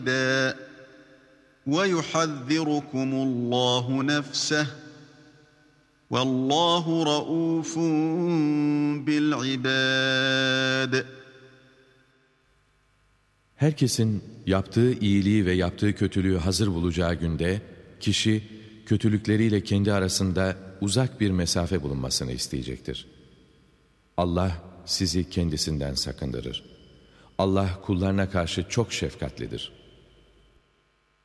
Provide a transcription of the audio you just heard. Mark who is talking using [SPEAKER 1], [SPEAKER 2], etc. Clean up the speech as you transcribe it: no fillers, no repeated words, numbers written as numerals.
[SPEAKER 1] وَيُحَذِّرُكُمُ اللّٰهُ نَفْسَهُ وَاللّٰهُ رَءُوفٌ بِالْعِبَادِ.
[SPEAKER 2] Herkesin yaptığı iyiliği ve yaptığı kötülüğü hazır bulacağı günde, kişi kötülükleriyle kendi arasında uzak bir mesafe bulunmasını isteyecektir. Allah sizi kendisinden sakındırır. Allah kullarına karşı çok şefkatlidir.